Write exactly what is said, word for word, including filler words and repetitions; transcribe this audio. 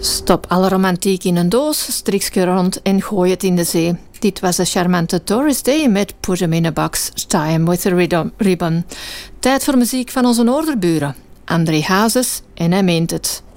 Stop alle romantiek in een doos, strikje rond en gooi het in de zee. Dit was de charmante Doris Day met Put 'em in a Box, Tie 'em with a ribbon. Tijd voor muziek van onze noorderburen. André Hazes en hij meent het.